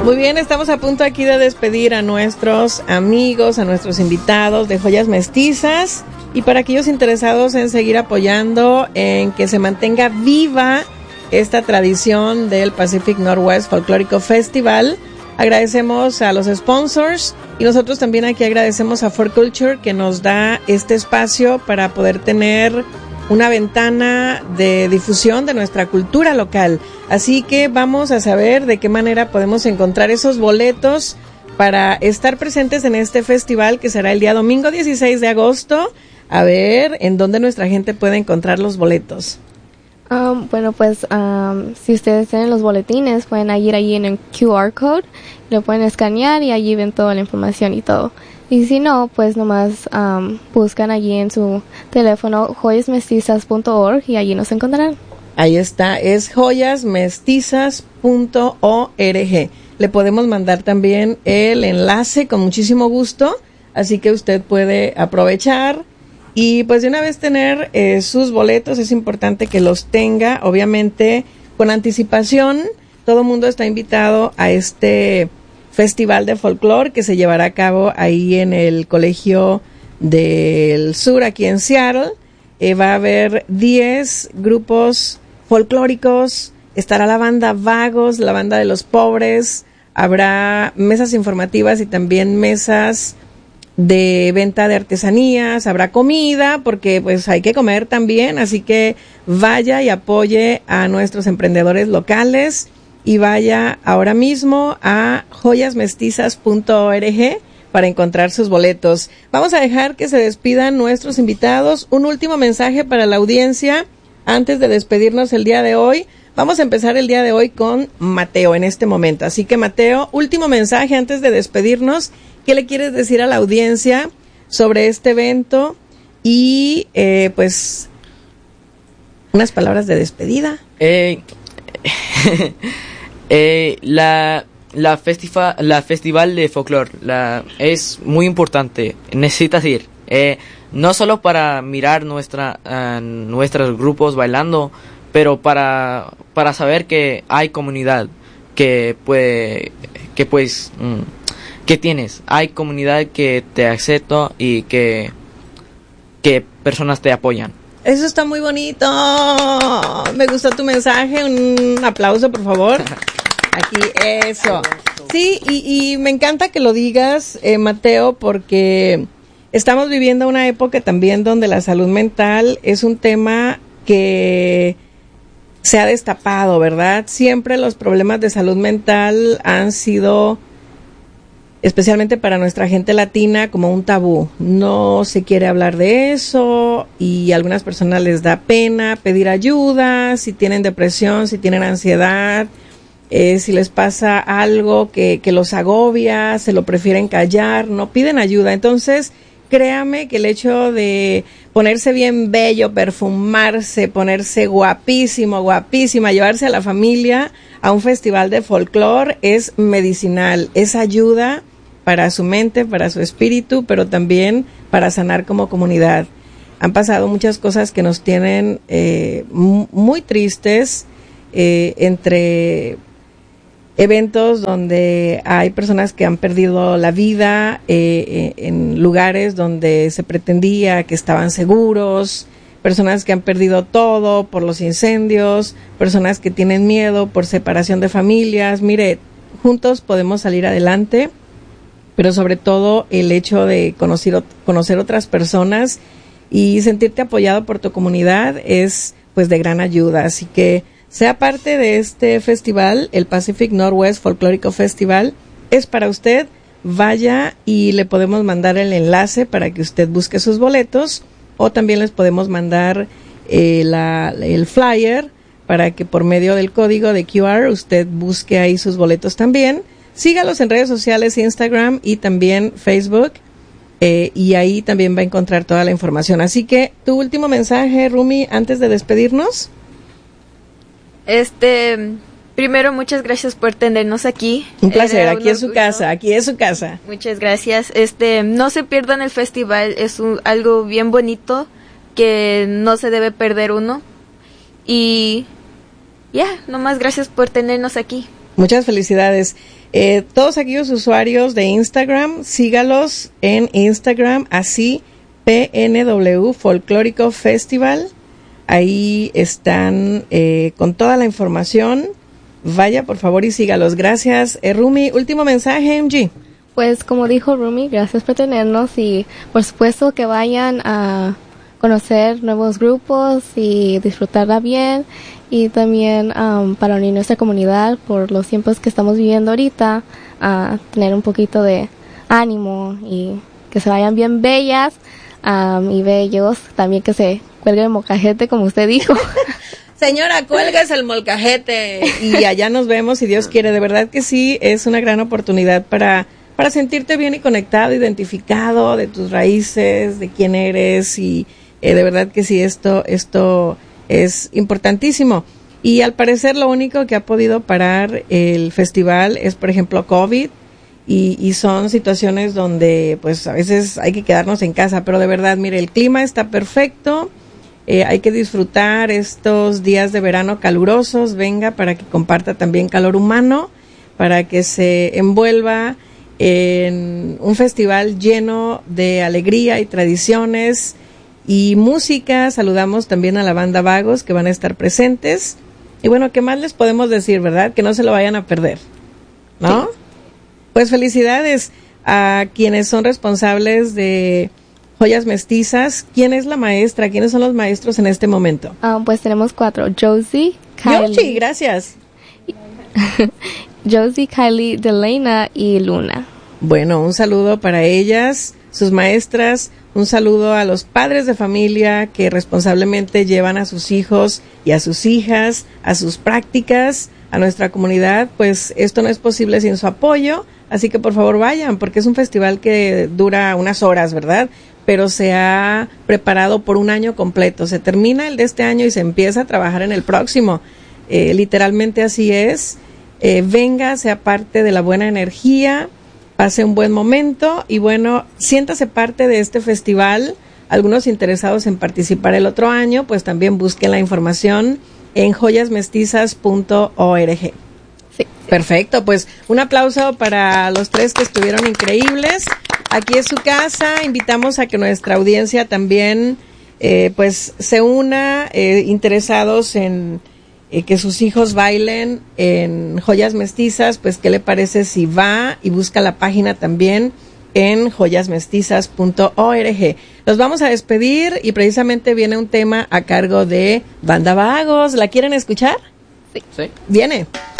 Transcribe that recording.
Muy bien, estamos a punto aquí de despedir a nuestros amigos, a nuestros invitados de Joyas Mestizas, y para aquellos interesados en seguir apoyando en que se mantenga viva esta tradición del Pacific Northwest Folklórico Festival, agradecemos a los sponsors y nosotros también aquí agradecemos a For Culture que nos da este espacio para poder tener una ventana de difusión de nuestra cultura local. Así que vamos a saber de qué manera podemos encontrar esos boletos para estar presentes en este festival que será el día domingo 16 de agosto. A ver en dónde nuestra gente puede encontrar los boletos. Bueno, pues si ustedes tienen los boletines, pueden ir allí en el QR code, lo pueden escanear y allí ven toda la información y todo. Y si no, pues nomás buscan allí en su teléfono joyasmestizas.org y allí nos encontrarán. Ahí está, es joyasmestizas.org. Le podemos mandar también el enlace con muchísimo gusto, así que usted puede aprovechar y pues de una vez tener sus boletos. Es importante que los tenga, obviamente, con anticipación. Todo el mundo está invitado a este Festival de Folclore que se llevará a cabo ahí en el Colegio del Sur, aquí en Seattle. Va a haber 10 grupos folclóricos, estará la banda Vagos, la banda de los Pobres, habrá mesas informativas y también mesas de venta de artesanías, habrá comida, porque pues hay que comer también, así que vaya y apoye a nuestros emprendedores locales. Y vaya ahora mismo a joyasmestizas.org para encontrar sus boletos. Vamos a dejar que se despidan nuestros invitados. Un último mensaje para la audiencia antes de despedirnos el día de hoy. Vamos a empezar el día de hoy con Mateo en este momento. Así que Mateo, último mensaje antes de despedirnos. ¿Qué le quieres decir a la audiencia sobre este evento? Y pues unas palabras de despedida. La festival de folclore es muy importante. Necesitas ir, no solo para mirar nuestros grupos bailando, pero para saber que hay comunidad, que tienes, hay comunidad que te acepta y que personas te apoyan. Eso está muy bonito. Me gustó tu mensaje. Un aplauso, por favor. Aquí, eso. Sí, y me encanta que lo digas, Mateo, porque estamos viviendo una época también donde la salud mental es un tema que se ha destapado, ¿verdad? Siempre los problemas de salud mental han sido, especialmente para nuestra gente latina, como un tabú. No se quiere hablar de eso y a algunas personas les da pena pedir ayuda, si tienen depresión, si tienen ansiedad, si les pasa algo que los agobia, se lo prefieren callar, no piden ayuda. Entonces, créame que el hecho de ponerse bien bello, perfumarse, ponerse guapísimo, guapísima, llevarse a la familia a un festival de folclore es medicinal, es ayuda para su mente, para su espíritu, pero también para sanar como comunidad. Han pasado muchas cosas que nos tienen muy tristes, entre eventos donde hay personas que han perdido la vida, en lugares donde se pretendía que estaban seguros, personas que han perdido todo por los incendios, personas que tienen miedo por separación de familias. Mire, juntos podemos salir adelante, pero sobre todo el hecho de conocer otras personas y sentirte apoyado por tu comunidad es pues de gran ayuda. Así que sea parte de este festival, el Pacific Northwest Folklórico Festival, es para usted. Vaya y le podemos mandar el enlace para que usted busque sus boletos, o también les podemos mandar el flyer para que por medio del código de QR usted busque ahí sus boletos también. Sígalos en redes sociales, Instagram y también Facebook, y ahí también va a encontrar toda la información. Así que tu último mensaje, Rumi, antes de despedirnos. Primero, muchas gracias por tenernos aquí. Un placer, aquí es su casa, aquí es su casa. Muchas gracias. No se pierdan el festival, es algo bien bonito que no se debe perder uno. Y nomás gracias por tenernos aquí. Muchas felicidades. Todos aquellos usuarios de Instagram, sígalos en Instagram, así, PNW Folclórico Festival. Ahí están con toda la información. Vaya, por favor, y sígalos. Gracias. Rumi, último mensaje, MG. Pues como dijo Rumi, gracias por tenernos y por supuesto que vayan a conocer nuevos grupos y disfrutarla bien y también para unir nuestra comunidad por los tiempos que estamos viviendo ahorita, tener un poquito de ánimo y que se vayan bien bellas y bellos, también que se cuelgue el molcajete como usted dijo. Señora, cuelgues el molcajete y allá nos vemos si Dios quiere. De verdad que sí, es una gran oportunidad para sentirte bien y conectado, identificado de tus raíces, de quién eres y de verdad que sí, esto es importantísimo. Y al parecer lo único que ha podido parar el festival es, por ejemplo, COVID y son situaciones donde pues a veces hay que quedarnos en casa, pero de verdad, mire, el clima está perfecto. Hay que disfrutar estos días de verano calurosos, venga, para que comparta también calor humano, para que se envuelva en un festival lleno de alegría y tradiciones y música. Saludamos también a la banda Vagos que van a estar presentes. Y bueno, ¿qué más les podemos decir, verdad? Que no se lo vayan a perder, ¿no? Sí. Pues felicidades a quienes son responsables de Joyas Mestizas. ¿Quién es la maestra? ¿Quiénes son los maestros en este momento? Pues tenemos 4. Josie, Kylie. Gracias. Josie, Kylie, Delena y Luna. Bueno, un saludo para ellas, sus maestras. Un saludo a los padres de familia que responsablemente llevan a sus hijos y a sus hijas a sus prácticas, a nuestra comunidad. Pues esto no es posible sin su apoyo, así que por favor vayan, porque es un festival que dura unas horas, ¿verdad? Pero se ha preparado por un año completo. Se termina el de este año y se empieza a trabajar en el próximo. Literalmente así es. Venga, sea parte de la buena energía, pase un buen momento y bueno, siéntase parte de este festival. Algunos interesados en participar el otro año, pues también busquen la información en joyasmestizas.org. Sí. Perfecto, pues un aplauso para los 3 que estuvieron increíbles. Aquí es su casa, invitamos a que nuestra audiencia también pues se una, interesados en que sus hijos bailen en Joyas Mestizas. Pues qué le parece si va y busca la página también en joyasmestizas.org. Los vamos a despedir y precisamente viene un tema a cargo de Banda Vagos. ¿La quieren escuchar? Sí. Viene.